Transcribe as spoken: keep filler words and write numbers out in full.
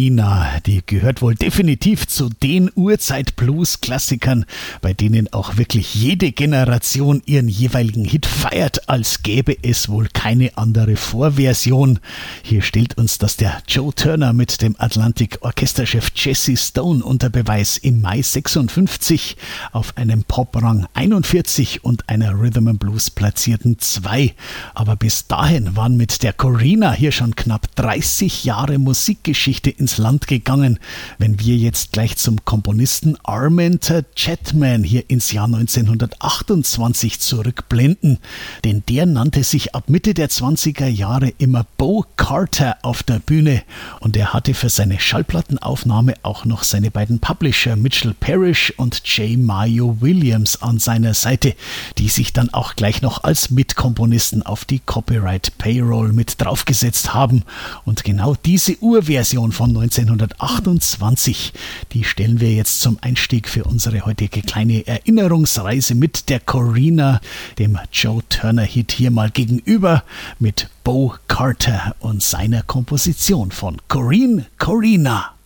Corina, die gehört wohl definitiv zu den Urzeit-Blues-Klassikern, bei denen auch wirklich jede Generation ihren jeweiligen Hit feiert, als gäbe es wohl keine andere Vorversion. Hier stellt uns das der Joe Turner mit dem Atlantic-Orchesterchef Jesse Stone unter Beweis im Mai sechsundfünfzig auf einem Pop-Rang einundvierzig und einer Rhythm and Blues platzierten zwei. Aber bis dahin waren mit der Corina hier schon knapp dreißig Jahre Musikgeschichte ins Land gegangen. Wenn wir jetzt gleich zum Komponisten Armenter Chapman hier ins Jahr neunzehnhundertachtundzwanzig zurückblenden, denn der nannte sich ab Mitte der zwanziger Jahre immer Bo Carter auf der Bühne und er hatte für seine Schallplattenaufnahme auch noch seine beiden Publisher Mitchell Parrish und J. Mayo Williams an seiner Seite, die sich dann auch gleich noch als Mitkomponisten auf die Copyright Payroll mit draufgesetzt haben. Und genau diese Urversion von neunzehnhundertachtundzwanzig, die stellen wir jetzt zum Einstieg für unsere heutige kleine Erinnerungsreise mit der Corina, dem Joe Turner Hit, hier mal gegenüber mit Bo Carter und seiner Komposition von Corinne Corina.